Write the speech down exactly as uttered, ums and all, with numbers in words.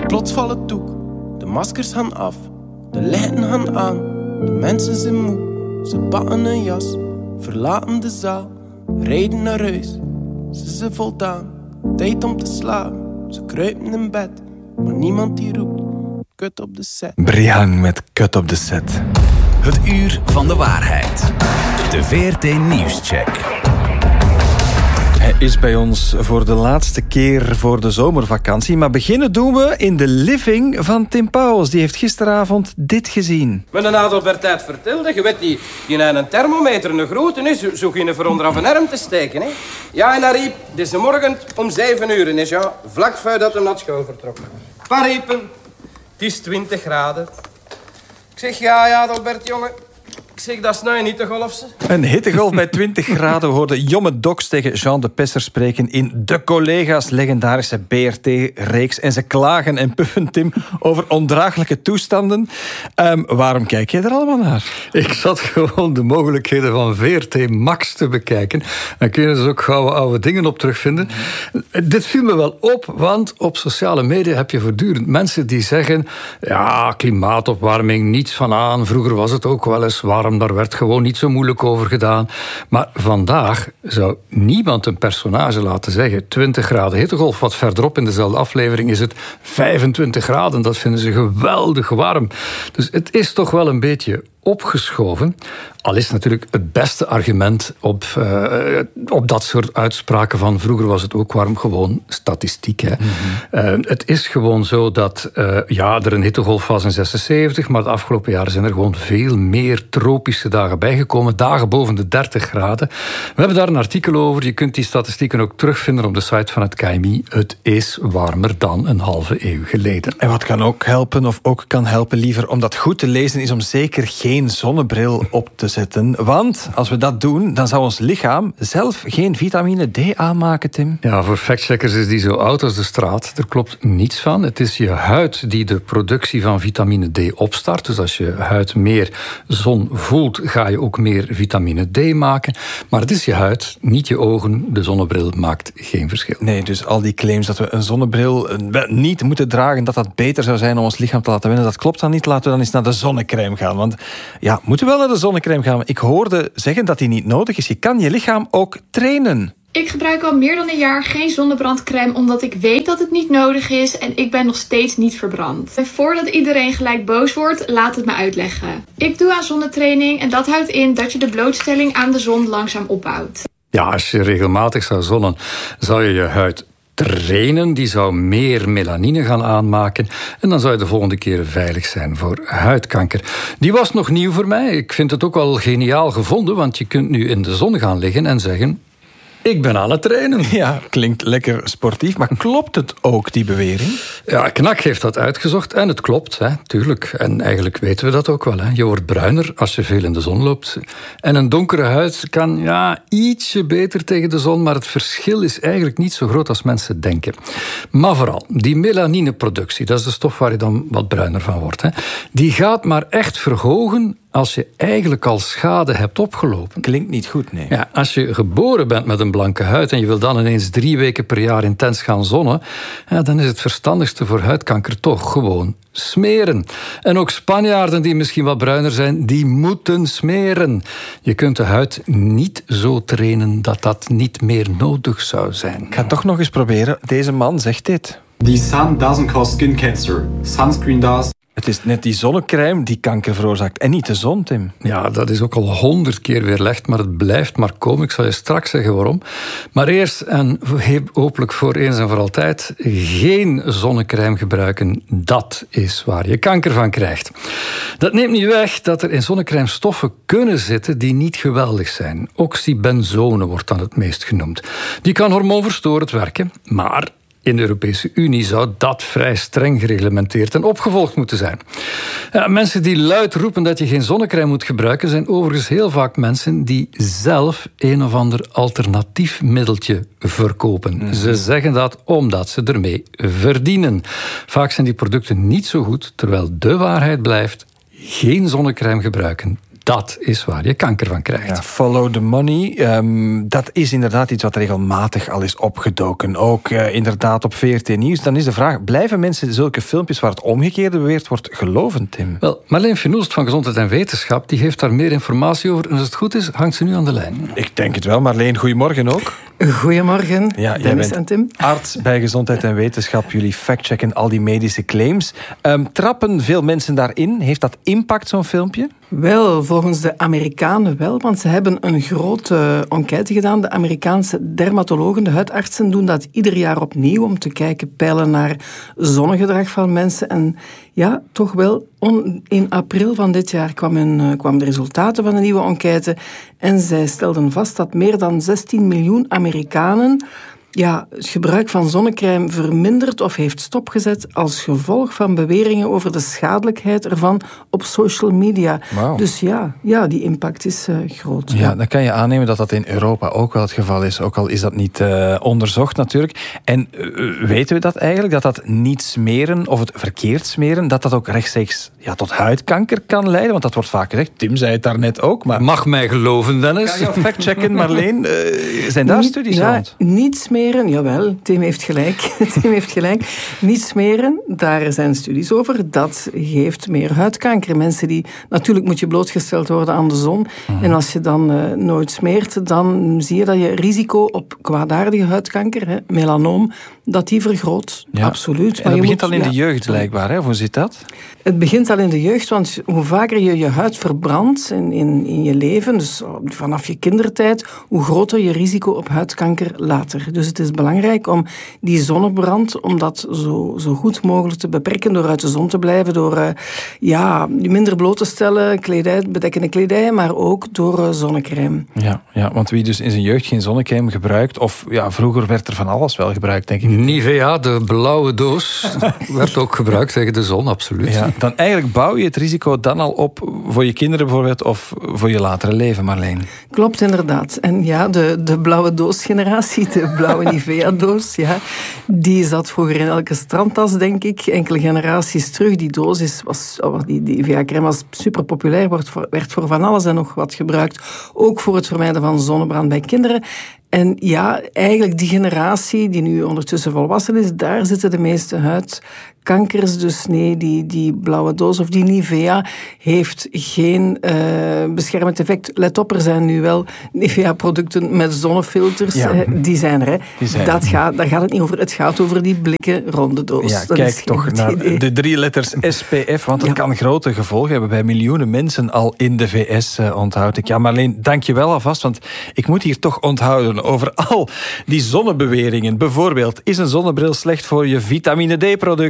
Plots valt het doek, de maskers gaan af, de lichten gaan aan, de mensen zijn moe, ze pakken een jas, verlaten de zaal, rijden naar huis, ze zijn voldaan, tijd om te slapen, ze kruipen in bed, maar niemand die roept, kut op de set. Brihang met kut op de set. Het uur van de waarheid. De V R T Nieuwscheck. Hij is bij ons voor de laatste keer voor de zomervakantie. Maar beginnen doen we in de living van Tim Pauwels. Die heeft gisteravond dit gezien. Met een Adelbert vertelde, je weet die, die een thermometer een grote is, zo, zo geen voor onder af een arm te steken. Hè? Ja, en hij riep, deze morgen om zeven uur is ja, vlak voordat hij naar school vertrok. Paar riepen, het is twintig graden. Ik zeg, ja, ja, Adelbert, jongen. Ik zeg, dat is nou niet de golfse. Een hittegolf bij twintig graden. We hoorden Jomme Doks tegen Jean de Pesser spreken in De Collega's, legendarische B R T-reeks. En ze klagen en puffen, Tim, over ondraaglijke toestanden. Um, waarom kijk je er allemaal naar? Ik zat gewoon de mogelijkheden van V R T Max te bekijken. Dan kun je dus ook gauw oude dingen op terugvinden. Mm-hmm. Dit viel me wel op, want op sociale media heb je voortdurend mensen die zeggen, ja, klimaatopwarming, niets van aan. Vroeger was het ook wel eens warm. Daar werd gewoon niet zo moeilijk over gedaan. Maar vandaag zou niemand een personage laten zeggen twintig graden hittegolf. Wat verderop in dezelfde aflevering is het vijfentwintig graden. Dat vinden ze geweldig warm. Dus het is toch wel een beetje opgeschoven. Al is natuurlijk het beste argument op, uh, op dat soort uitspraken van vroeger was het ook warm, gewoon statistiek. Hè. Mm-hmm. Uh, het is gewoon zo dat uh, ja, er een hittegolf was in zesenzeventig, maar de afgelopen jaren zijn er gewoon veel meer tropische dagen bijgekomen, dagen boven de dertig graden. We hebben daar een artikel over, je kunt die statistieken ook terugvinden op de site van het K M I. Het is warmer dan een halve eeuw geleden. En wat kan ook helpen, of ook kan helpen liever, om dat goed te lezen, is om zeker geen zonnebril op te zetten. Want als we dat doen, dan zou ons lichaam zelf geen vitamine D aanmaken, Tim. Ja, voor factcheckers is die zo oud als de straat. Er klopt niets van. Het is je huid die de productie van vitamine D opstart. Dus als je huid meer zon voelt, ga je ook meer vitamine D maken. Maar het is je huid, niet je ogen. De zonnebril maakt geen verschil. Nee, dus al die claims dat we een zonnebril niet moeten dragen, dat dat beter zou zijn om ons lichaam te laten winnen, dat klopt dan niet. Laten we dan eens naar de zonnecrème gaan. Want ja, moeten we wel naar de zonnecrème gaan? Ik hoorde zeggen dat die niet nodig is. Je kan je lichaam ook trainen. Ik gebruik al meer dan een jaar geen zonnebrandcrème omdat ik weet dat het niet nodig is en ik ben nog steeds niet verbrand. En voordat iedereen gelijk boos wordt, laat het me uitleggen. Ik doe aan zonnetraining en dat houdt in dat je de blootstelling aan de zon langzaam opbouwt. Ja, als je regelmatig zou zonnen, zou je je huid trainen, die zou meer melanine gaan aanmaken en dan zou je de volgende keer veilig zijn voor huidkanker. Die was nog nieuw voor mij. Ik vind het ook wel geniaal gevonden, want je kunt nu in de zon gaan liggen en zeggen, ik ben aan het trainen. Ja, klinkt lekker sportief, maar klopt het ook, die bewering? Ja, Knak heeft dat uitgezocht en het klopt, hè, tuurlijk. En eigenlijk weten we dat ook wel. Hè. Je wordt bruiner als je veel in de zon loopt. En een donkere huid kan ja, ietsje beter tegen de zon, maar het verschil is eigenlijk niet zo groot als mensen denken. Maar vooral, die melanineproductie, dat is de stof waar je dan wat bruiner van wordt, hè, die gaat maar echt verhogen als je eigenlijk al schade hebt opgelopen. Klinkt niet goed, nee. Ja, als je geboren bent met een blanke huid en je wil dan ineens drie weken per jaar intens gaan zonnen, ja, dan is het verstandigste voor huidkanker toch gewoon smeren. En ook Spanjaarden die misschien wat bruiner zijn, die moeten smeren. Je kunt de huid niet zo trainen dat dat niet meer nodig zou zijn. Ik ga het toch nog eens proberen. Deze man zegt dit. The sun doesn't cause skin cancer. Sunscreen does. Het is net die zonnecrème die kanker veroorzaakt en niet de zon, Tim. Ja, dat is ook al honderd keer weerlegd, maar het blijft maar komen. Ik zal je straks zeggen waarom. Maar eerst, en hopelijk voor eens en voor altijd, geen zonnecrème gebruiken. Dat is waar je kanker van krijgt. Dat neemt niet weg dat er in zonnecrème stoffen kunnen zitten die niet geweldig zijn. Oxybenzone wordt dan het meest genoemd. Die kan hormoonverstorend werken, maar in de Europese Unie zou dat vrij streng gereglementeerd en opgevolgd moeten zijn. Ja, mensen die luid roepen dat je geen zonnecrème moet gebruiken, zijn overigens heel vaak mensen die zelf een of ander alternatief middeltje verkopen. Mm-hmm. Ze zeggen dat omdat ze ermee verdienen. Vaak zijn die producten niet zo goed, terwijl de waarheid blijft: geen zonnecrème gebruiken, dat is waar je kanker van krijgt. Ja, follow the money. Um, dat is inderdaad iets wat regelmatig al is opgedoken. Ook uh, inderdaad op V R T Nieuws. Dan is de vraag, blijven mensen zulke filmpjes waar het omgekeerde beweerd wordt geloven, Tim? Wel, Marleen Finoest van Gezondheid en Wetenschap die heeft daar meer informatie over. En als het goed is, hangt ze nu aan de lijn. Ik denk het wel. Marleen, goedemorgen ook. Goedemorgen, ja, Dennis en Tim. Arts bij Gezondheid en Wetenschap. Jullie factchecken al die medische claims. Um, trappen veel mensen daarin? Heeft dat impact, zo'n filmpje? Wel, volgens de Amerikanen wel, want ze hebben een grote enquête gedaan. De Amerikaanse dermatologen, de huidartsen, doen dat ieder jaar opnieuw om te kijken, peilen naar zonnegedrag van mensen. En ja, toch wel, on, in april van dit jaar kwamen, uh, kwamen de resultaten van de nieuwe enquête en zij stelden vast dat meer dan zestien miljoen Amerikanen ja, het gebruik van zonnecrème vermindert of heeft stopgezet als gevolg van beweringen over de schadelijkheid ervan op social media. Wow. Dus ja, ja, die impact is uh, groot. Ja, dan kan je aannemen dat dat in Europa ook wel het geval is, ook al is dat niet uh, onderzocht natuurlijk. En uh, weten we dat eigenlijk, dat dat niet smeren of het verkeerd smeren, dat dat ook rechtstreeks ja, tot huidkanker kan leiden? Want dat wordt vaak gezegd, Tim zei het daarnet ook. Maar mag mij geloven, Dennis. Ga je factchecken, Marleen? Uh, zijn daar niet, studies ja, rond? Niet smeren. Jawel, Tim heeft gelijk. Tim heeft gelijk. Niet smeren, daar zijn studies over. Dat geeft meer huidkanker. Mensen die... Natuurlijk moet je blootgesteld worden aan de zon. Mm. En als je dan uh, nooit smeert, dan zie je dat je risico op kwaadaardige huidkanker, hè, melanoom, dat die vergroot. Ja. Absoluut. En maar dat je begint moet, al in ja, de jeugd blijkbaar, hè? Hoe zit dat? Het begint al in de jeugd, want hoe vaker je je huid verbrandt in, in, in je leven, dus vanaf je kindertijd, hoe groter je risico op huidkanker later. Dus het is belangrijk om die zonnebrand, om dat zo, zo goed mogelijk te beperken door uit de zon te blijven, door uh, ja, je minder bloot te stellen, kledij, bedekkende kledij, maar ook door uh, zonnecrème. Ja, ja, want wie dus in zijn jeugd geen zonnecrème gebruikt, of ja, vroeger werd er van alles wel gebruikt, denk ik. Nivea, de blauwe doos, werd ook gebruikt tegen de zon, absoluut. Ja, dan eigenlijk bouw je het risico dan al op voor je kinderen bijvoorbeeld, of voor je latere leven, Marleen. Klopt, inderdaad. En ja, de, de blauwe doos-generatie, de blauwe Nivea-doos, ja, die zat vroeger in elke strandtas, denk ik. Enkele generaties terug. Die doos is, was, die, die Nivea-crème was super populair, werd voor, werd voor van alles en nog wat gebruikt. Ook voor het vermijden van zonnebrand bij kinderen. En ja, eigenlijk die generatie die nu ondertussen volwassen is, daar zitten de meeste huidkankers. Dus nee, die, die blauwe doos of die Nivea heeft geen uh, beschermend effect. Let op, er zijn nu wel Nivea-producten met zonnefilters. Ja. Uh, die zijn er, hè. Die zijn. Dat gaat, daar gaat het niet over. Het gaat over die blikken ronde doos. Ja, dat kijk toch naar idee. de drie letters S P F, want dat ja. kan grote gevolgen hebben bij miljoenen mensen al in de V S, uh, onthoud ik. Ja, Marleen, dank je wel alvast, want ik moet hier toch onthouden over al die zonnebeweringen. Bijvoorbeeld, is een zonnebril slecht voor je vitamine D-product?